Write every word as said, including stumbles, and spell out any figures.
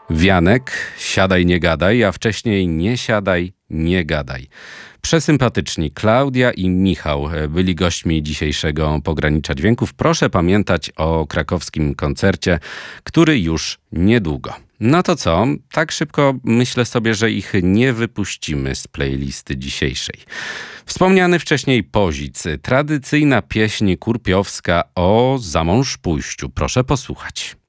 Wianek, siadaj, nie gadaj, a wcześniej nie siadaj, nie gadaj. Przesympatyczni Klaudia i Michał byli gośćmi dzisiejszego Pogranicza Dźwięków. Proszę pamiętać o krakowskim koncercie, który już niedługo. No to co? Tak szybko myślę sobie, że ich nie wypuścimy z playlisty dzisiejszej. Wspomniany wcześniej Pozic, tradycyjna pieśń kurpiowska o zamąż pójściu. Proszę posłuchać.